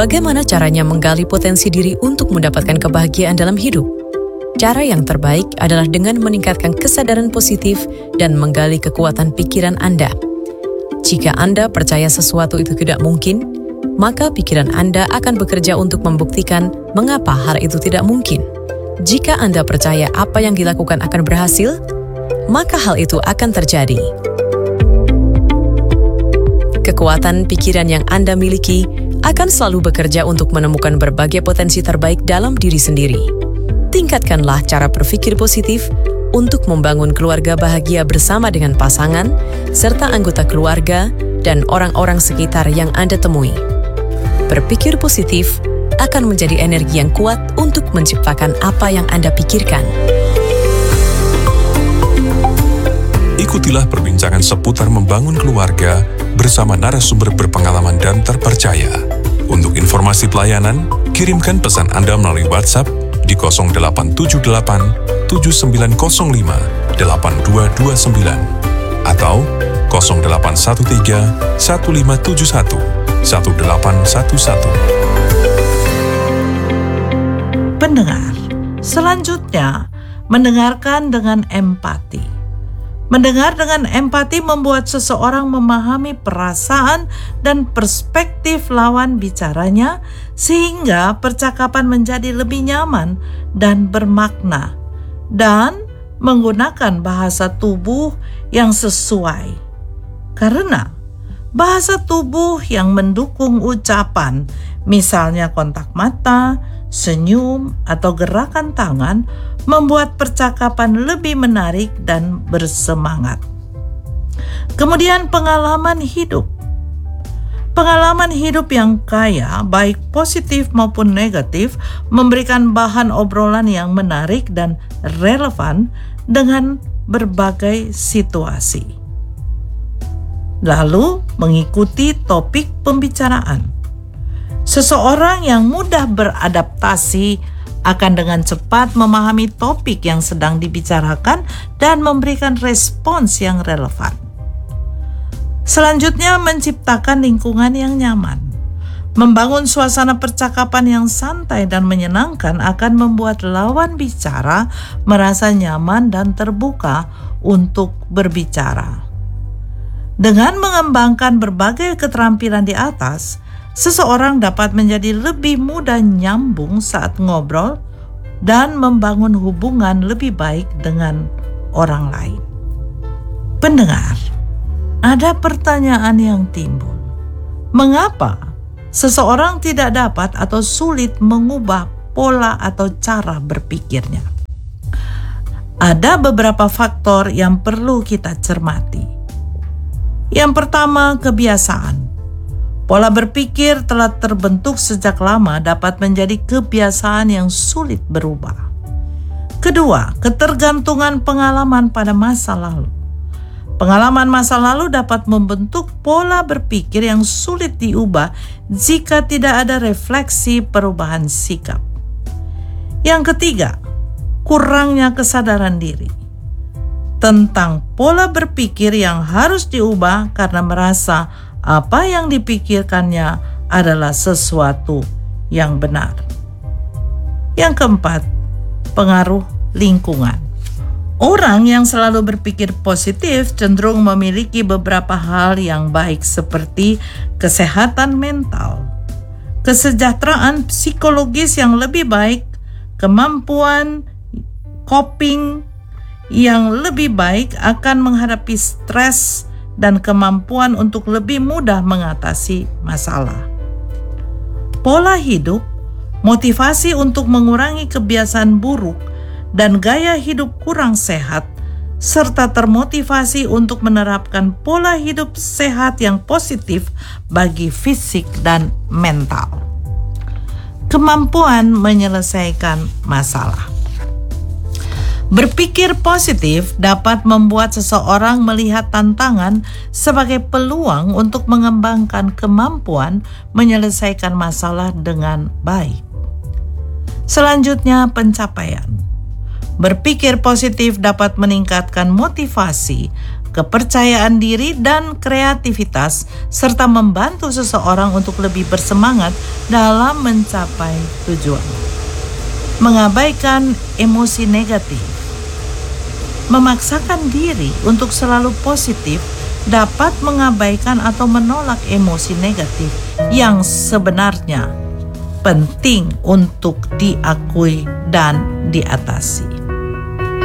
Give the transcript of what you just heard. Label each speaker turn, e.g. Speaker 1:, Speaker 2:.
Speaker 1: Bagaimana caranya menggali potensi diri untuk mendapatkan kebahagiaan dalam hidup? Cara yang terbaik adalah dengan meningkatkan kesadaran positif dan menggali kekuatan pikiran Anda. Jika Anda percaya sesuatu itu tidak mungkin, maka pikiran Anda akan bekerja untuk membuktikan mengapa hal itu tidak mungkin. Jika Anda percaya apa yang dilakukan akan berhasil, maka hal itu akan terjadi. Kekuatan pikiran yang Anda miliki akan selalu bekerja untuk menemukan berbagai potensi terbaik dalam diri sendiri. Tingkatkanlah cara berpikir positif untuk membangun keluarga bahagia bersama dengan pasangan, serta anggota keluarga dan orang-orang sekitar yang Anda temui. Berpikir positif akan menjadi energi yang kuat untuk menciptakan apa yang Anda pikirkan.
Speaker 2: Ikutilah perbincangan seputar membangun keluarga bersama narasumber berpengalaman dan terpercaya. Untuk informasi pelayanan, kirimkan pesan Anda melalui WhatsApp di 0878 7905 8229 atau 0813 1571 1811.
Speaker 3: Pendengar, selanjutnya mendengarkan dengan empati. Mendengar dengan empati membuat seseorang memahami perasaan dan perspektif lawan bicaranya sehingga percakapan menjadi lebih nyaman dan bermakna, dan menggunakan bahasa tubuh yang sesuai. Karena bahasa tubuh yang mendukung ucapan, misalnya kontak mata, senyum, atau gerakan tangan, membuat percakapan lebih menarik dan bersemangat. Kemudian pengalaman hidup. Pengalaman hidup yang kaya, baik positif maupun negatif, memberikan bahan obrolan yang menarik dan relevan dengan berbagai situasi. Lalu, mengikuti topik pembicaraan. Seseorang yang mudah beradaptasi akan dengan cepat memahami topik yang sedang dibicarakan dan memberikan respons yang relevan. Selanjutnya, menciptakan lingkungan yang nyaman. Membangun suasana percakapan yang santai dan menyenangkan akan membuat lawan bicara merasa nyaman dan terbuka untuk berbicara. Dengan mengembangkan berbagai keterampilan di atas, seseorang dapat menjadi lebih mudah nyambung saat ngobrol dan membangun hubungan lebih baik dengan orang lain. Pendengar, ada pertanyaan yang timbul. Mengapa seseorang tidak dapat atau sulit mengubah pola atau cara berpikirnya? Ada beberapa faktor yang perlu kita cermati. Yang pertama, kebiasaan. Pola berpikir telah terbentuk sejak lama dapat menjadi kebiasaan yang sulit berubah. Kedua, ketergantungan pengalaman pada masa lalu. Pengalaman masa lalu dapat membentuk pola berpikir yang sulit diubah jika tidak ada refleksi perubahan sikap. Yang ketiga, kurangnya kesadaran diri tentang pola berpikir yang harus diubah karena merasa apa yang dipikirkannya adalah sesuatu yang benar. Yang keempat, pengaruh lingkungan. Orang yang selalu berpikir positif cenderung memiliki beberapa hal yang baik seperti kesehatan mental, kesejahteraan psikologis yang lebih baik, kemampuan coping yang lebih baik akan menghadapi stres, dan kemampuan untuk lebih mudah mengatasi masalah. Pola hidup, motivasi untuk mengurangi kebiasaan buruk, dan gaya hidup kurang sehat, serta termotivasi untuk menerapkan pola hidup sehat yang positif bagi fisik dan mental. Kemampuan menyelesaikan masalah. Berpikir positif dapat membuat seseorang melihat tantangan sebagai peluang untuk mengembangkan kemampuan menyelesaikan masalah dengan baik. Selanjutnya, pencapaian. Berpikir positif dapat meningkatkan motivasi kepercayaan diri, dan kreativitas, serta membantu seseorang untuk lebih bersemangat dalam mencapai tujuan. Mengabaikan emosi negatif. Memaksakan diri untuk selalu positif dapat mengabaikan atau menolak emosi negatif yang sebenarnya penting untuk diakui dan diatasi.